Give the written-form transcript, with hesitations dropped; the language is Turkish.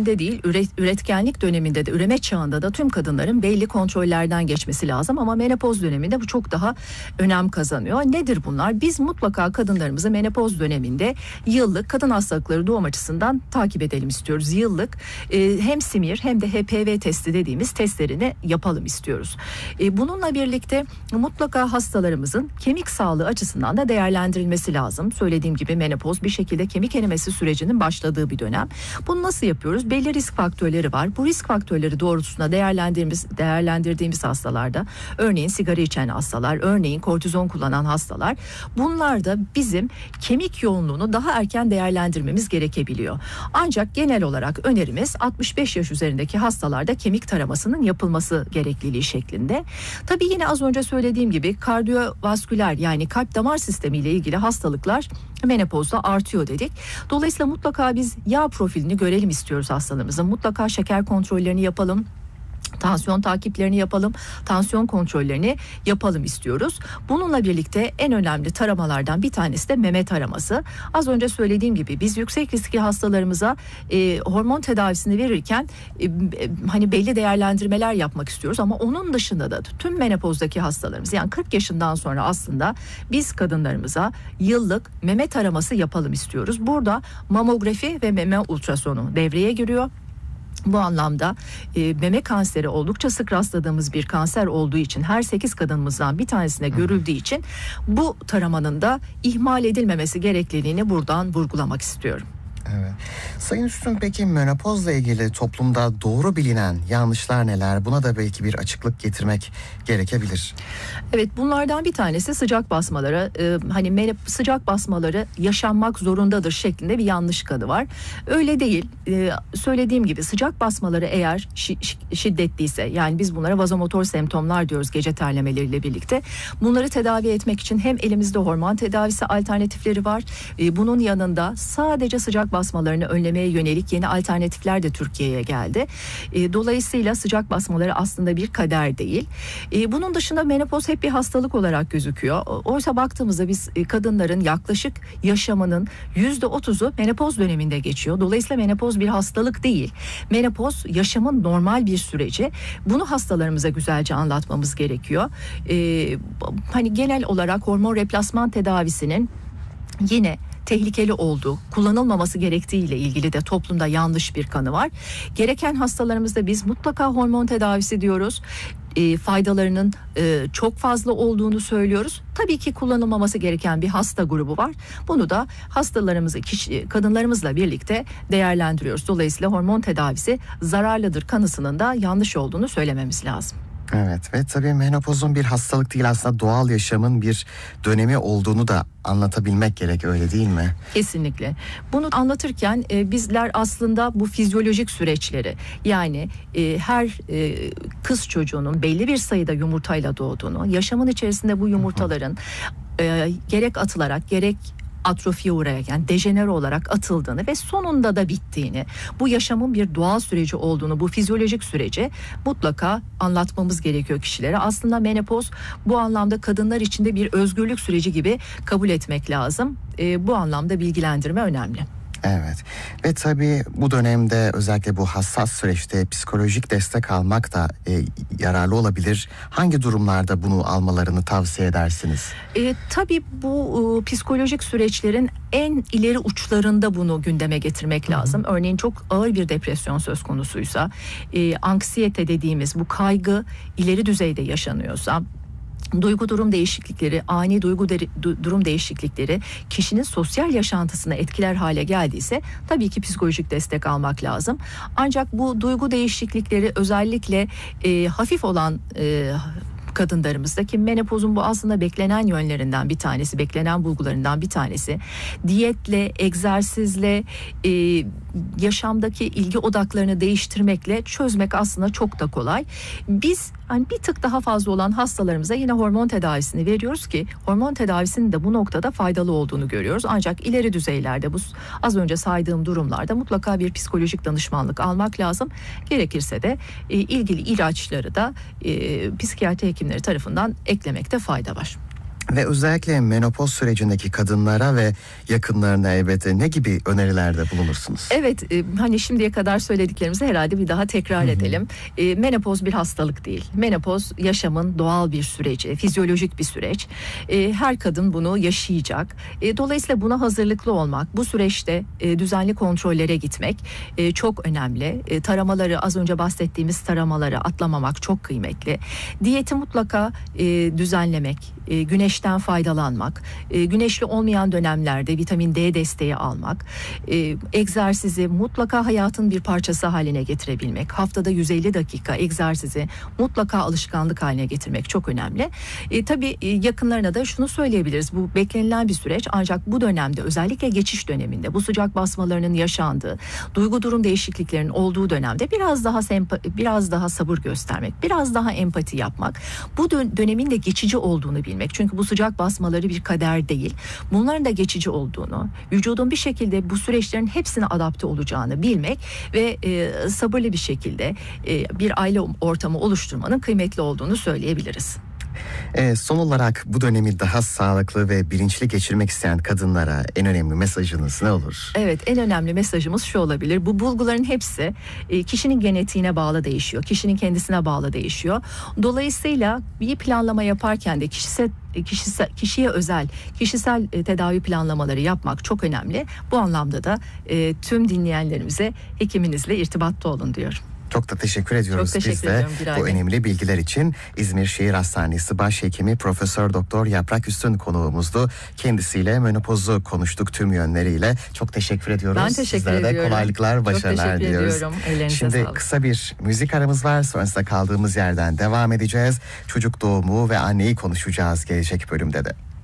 döneminde değil, üretkenlik döneminde de, üreme çağında da tüm kadınların belli kontrollerden geçmesi lazım ama menopoz döneminde bu çok daha önem kazanıyor. Nedir bunlar? Biz mutlaka kadınlarımızı menopoz döneminde yıllık kadın hastalıkları doğum açısından takip edelim istiyoruz. Yıllık hem simir hem de HPV testi dediğimiz testlerini yapalım istiyoruz. Bununla birlikte mutlaka hastalarımızın kemik sağlığı açısından da değerlendirilmesi lazım. Söylediğim gibi menopoz bir şekilde kemik erimesi sürecinin başladığı bir dönem. Bunu nasıl yapıyoruz? Belli risk faktörleri var. Bu risk faktörleri doğrultusunda değerlendirdiğimiz hastalarda, örneğin sigara içen hastalar, örneğin kortizon kullanan hastalar, bunlarda bizim kemik yoğunluğunu daha erken değerlendirmemiz gerekebiliyor. Ancak genel olarak önerimiz 65 yaş üzerindeki hastalarda kemik taramasının yapılması gerekliliği şeklinde. Tabii yine az önce söylediğim gibi kardiyovasküler, yani kalp damar sistemiyle ilgili hastalıklar menopozda artıyor dedik. Dolayısıyla mutlaka biz yağ profilini görelim istiyoruz hastalarımızın. Mutlaka şeker kontrollerini yapalım. Tansiyon takiplerini yapalım, tansiyon kontrollerini yapalım istiyoruz. Bununla birlikte en önemli taramalardan bir tanesi de meme taraması. Az önce söylediğim gibi biz yüksek riskli hastalarımıza hormon tedavisini verirken hani belli değerlendirmeler yapmak istiyoruz ama onun dışında da tüm menopozdaki hastalarımız, yani 40 yaşından sonra aslında biz kadınlarımıza yıllık meme taraması yapalım istiyoruz. Burada mamografi ve meme ultrasonu devreye giriyor. Bu anlamda meme kanseri oldukça sık rastladığımız bir kanser olduğu için, her 8 kadınımızdan bir tanesine görüldüğü için bu taramanın da ihmal edilmemesi gerekliliğini buradan vurgulamak istiyorum. Evet. Sayın Üstün, peki menopozla ilgili toplumda doğru bilinen yanlışlar neler? Buna da belki bir açıklık getirmek gerekebilir. Evet, bunlardan bir tanesi sıcak basmaları. Hani sıcak basmaları yaşanmak zorundadır şeklinde bir yanlış kanı var. Öyle değil. Söylediğim gibi sıcak basmaları eğer şiddetliyse, yani biz bunlara vazomotor semptomlar diyoruz, gece terlemeleriyle birlikte. Bunları tedavi etmek için hem elimizde hormon tedavisi alternatifleri var. Bunun yanında sadece sıcak basmalarını önlemeye yönelik yeni alternatifler de Türkiye'ye geldi. Dolayısıyla sıcak basmaları aslında bir kader değil. Bunun dışında menopoz hep bir hastalık olarak gözüküyor. Oysa baktığımızda biz kadınların yaklaşık yaşamının %30'u menopoz döneminde geçiyor. Dolayısıyla menopoz bir hastalık değil. Menopoz yaşamın normal bir süreci. Bunu hastalarımıza güzelce anlatmamız gerekiyor. Hani genel olarak hormon replasman tedavisinin yine tehlikeli olduğu, kullanılmaması gerektiği ile ilgili de toplumda yanlış bir kanı var. Gereken hastalarımızda biz mutlaka hormon tedavisi diyoruz. Faydalarının çok fazla olduğunu söylüyoruz. Tabii ki kullanılmaması gereken bir hasta grubu var. Bunu da hastalarımızı, kadınlarımızla birlikte değerlendiriyoruz. Dolayısıyla hormon tedavisi zararlıdır kanısının da yanlış olduğunu söylememiz lazım. Evet, ve tabii menopozun bir hastalık değil, aslında doğal yaşamın bir dönemi olduğunu da anlatabilmek gerek, öyle değil mi? Kesinlikle. Bunu anlatırken bizler aslında bu fizyolojik süreçleri, yani her kız çocuğunun belli bir sayıda yumurtayla doğduğunu, yaşamın içerisinde bu yumurtaların gerek atılarak gerek atrofiye uğrayarak, yani dejenere olarak atıldığını ve sonunda da bittiğini, bu yaşamın bir doğal süreci olduğunu, bu fizyolojik süreci mutlaka anlatmamız gerekiyor kişilere. Aslında menopoz bu anlamda kadınlar için de bir özgürlük süreci gibi kabul etmek lazım. Bu anlamda bilgilendirme önemli. Evet, ve tabii bu dönemde özellikle bu hassas süreçte psikolojik destek almak da yararlı olabilir. Hangi durumlarda bunu almalarını tavsiye edersiniz? Tabii bu psikolojik süreçlerin en ileri uçlarında bunu gündeme getirmek lazım. Örneğin çok ağır bir depresyon söz konusuysa, anksiyete dediğimiz bu kaygı ileri düzeyde yaşanıyorsa, duygu durum değişiklikleri, ani durum değişiklikleri kişinin sosyal yaşantısını etkiler hale geldiyse tabii ki psikolojik destek almak lazım. Ancak bu duygu değişiklikleri özellikle hafif olan kadınlarımızdaki menopozun bu aslında beklenen yönlerinden bir tanesi, beklenen bulgularından bir tanesi. Diyetle, egzersizle, yaşamdaki ilgi odaklarını değiştirmekle çözmek aslında çok da kolay. Biz hani bir tık daha fazla olan hastalarımıza yine hormon tedavisini veriyoruz ki hormon tedavisinin de bu noktada faydalı olduğunu görüyoruz. Ancak ileri düzeylerde, bu az önce saydığım durumlarda mutlaka bir psikolojik danışmanlık almak lazım. Gerekirse de ilgili ilaçları da psikiyatri hekimleri tarafından eklemekte fayda var. Ve özellikle menopoz sürecindeki kadınlara ve yakınlarına elbette ne gibi önerilerde bulunursunuz? Evet, hani şimdiye kadar söylediklerimizi herhalde bir daha tekrar edelim. Menopoz bir hastalık değil. Menopoz yaşamın doğal bir süreci, fizyolojik bir süreç. Her kadın bunu yaşayacak. Dolayısıyla buna hazırlıklı olmak, bu süreçte düzenli kontrollere gitmek çok önemli. Taramaları, az önce bahsettiğimiz taramaları atlamamak çok kıymetli. Diyeti mutlaka düzenlemek, güneşten faydalanmak, güneşli olmayan dönemlerde vitamin D desteği almak, egzersizi mutlaka hayatın bir parçası haline getirebilmek, haftada 150 dakika egzersizi mutlaka alışkanlık haline getirmek çok önemli. Tabii yakınlarına da şunu söyleyebiliriz, bu beklenilen bir süreç, ancak bu dönemde, özellikle geçiş döneminde, bu sıcak basmalarının yaşandığı, duygu durum değişikliklerinin olduğu dönemde biraz daha sabır göstermek, biraz daha empati yapmak, bu dönemin de geçici olduğunu bilmek. Çünkü bu sıcak basmaları bir kader değil. Bunların da geçici olduğunu, vücudun bir şekilde bu süreçlerin hepsine adapte olacağını bilmek ve sabırlı bir şekilde bir aile ortamı oluşturmanın kıymetli olduğunu söyleyebiliriz. Son olarak bu dönemi daha sağlıklı ve bilinçli geçirmek isteyen kadınlara en önemli mesajınız ne olur? Evet, en önemli mesajımız şu olabilir. Bu bulguların hepsi kişinin genetiğine bağlı değişiyor. Kişinin kendisine bağlı değişiyor. Dolayısıyla bir planlama yaparken de kişiye özel kişisel tedavi planlamaları yapmak çok önemli. Bu anlamda da tüm dinleyenlerimize hekiminizle irtibatta olun diyorum. Çok da teşekkür ediyoruz çok teşekkür biz de bu önemli bilgiler için. İzmir Şehir Hastanesi Başhekimi Profesör Doktor Yaprak Üstün konuğumuzdu. Kendisiyle menopozu konuştuk tüm yönleriyle. Çok teşekkür ediyoruz. Ben teşekkür Sizlere ediyorum. de kolaylıklar, başarılar diliyoruz. Şimdi sağlık. Kısa bir müzik aramız var. Sonrasında kaldığımız yerden devam edeceğiz. Çocuk doğumu ve anneyi konuşacağız gelecek bölümde de.